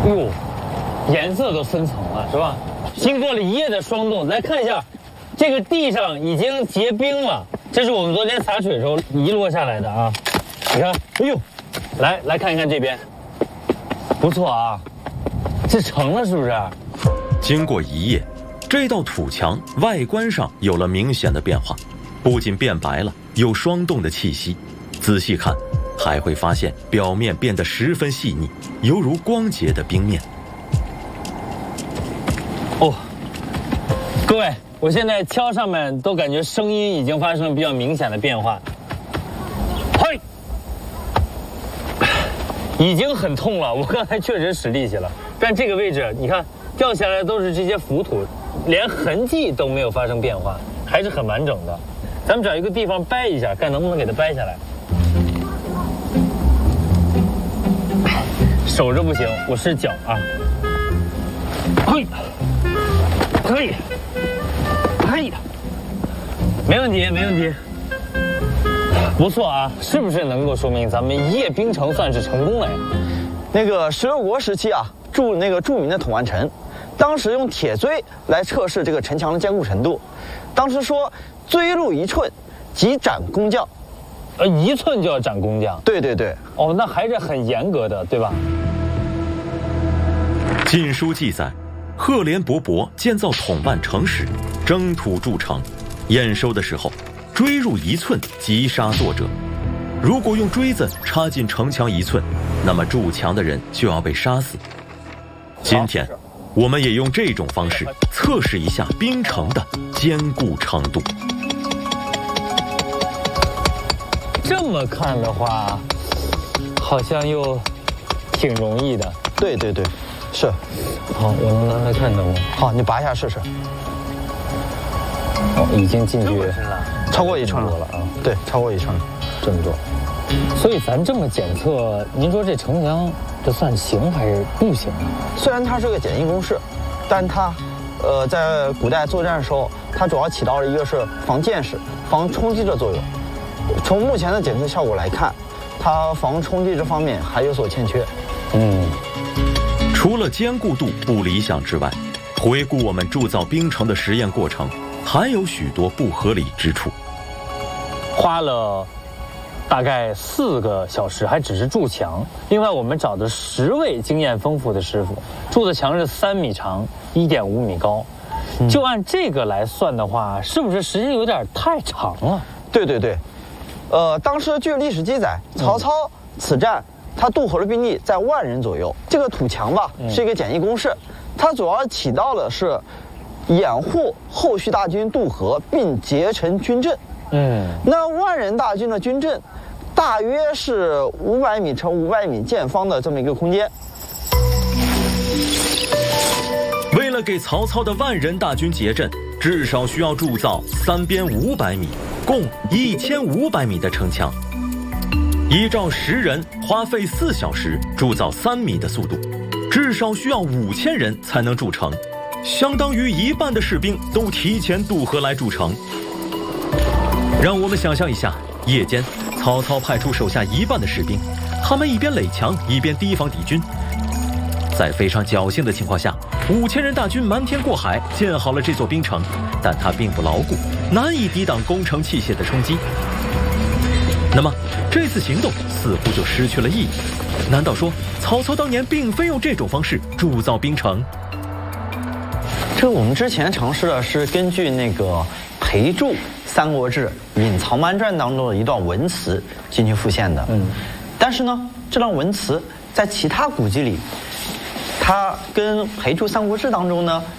哟，颜色都深层了，是吧？经过了一夜的霜冻，来看一下，这个地上已经结冰了。这是我们昨天洒水的时候遗落下来的啊。你看，哎呦，来看一看这边，不错啊，这成了是不是？ 经过一夜，这道土墙外观上有了明显的变化，不仅变白了，有霜冻的气息。仔细看，还会发现表面变得十分细腻，犹如光洁的冰面。 哦，各位，我现在敲上面都感觉声音已经发生了比较明显的变化。嘿，已经很痛了，我刚才确实使力气了，但这个位置你看掉下来都是这些浮土，连痕迹都没有发生变化，还是很完整的。咱们找一个地方掰一下，看能不能给它掰下来。手着不行，我试脚啊。嘿，可以，嘿，没问题，没问题，不错啊，是不是能够说明咱们一夜冰城算是成功了呀？ 那个十六国时期啊，著名的统万城，当时用铁锥来测试这个城墙的坚固程度，当时说锥入1寸即斩工匠 ，1寸就要斩工匠？ 对对对。 哦，那还是很严格的，对吧？ 《晋书》记载，赫连勃勃建造统万城时，征土筑城，验收的时候，锥入1寸即杀作者。如果用锥子插进城墙1寸，那么筑墙的人就要被杀死。今天，我们也用这种方式测试一下冰城的坚固程度。 这么看的话，好像又挺容易的。 对对对。是， 好，我能拿来看到吗？ 好，你拔一下试试。 哦，已经进去超过1寸了啊！ 对，超过1寸了， 这么多。所以咱这么检测，您说这城墙这算行还是不行啊？ 虽然它是个简易工事，但它，在古代作战的时候，它主要起到了一个是防箭矢、防冲击的作用。从目前的检测效果来看，它防冲击这方面还有所欠缺。 除了坚固度不理想之外，回顾我们铸造冰城的实验过程，还有许多不合理之处。 花了大概4个小时，还只是筑墙。另外，我们找的10位经验丰富的师傅，筑的墙是3米长、1.5米高。就按这个来算的话，是不是时间有点太长了？ 对对对，当时据历史记载，曹操此战他渡河的兵力在1万人左右。这个土墙吧是一个简易工事，它主要起到的是掩护后续大军渡河并结成军阵。那1万人大军的军阵大约是500米乘500米见方的这么一个空间。 为了给曹操的1万人大军结阵，至少需要铸造3边500米，共1500米的城墙。依照10人花费4小时铸造3米的速度，至少需要5000人才能筑成，相当于1半的士兵都提前渡河来筑城。让我们想象一下，夜间曹操派出手下1半的士兵，他们一边垒墙一边提防敌军，在非常侥幸的情况下，5000人大军瞒天过海建好了这座冰城，但它并不牢固，难以抵挡攻城器械的冲击。那么这次行动似乎就失去了意义。难道说曹操当年并非用这种方式铸造冰城？ 这个我们之前尝试的是根据那个裴注《三国志·隐藏蛮传》当中的一段文词进行复现的。但是呢，这段文词在其他古籍里，它跟裴注《三国志》当中呢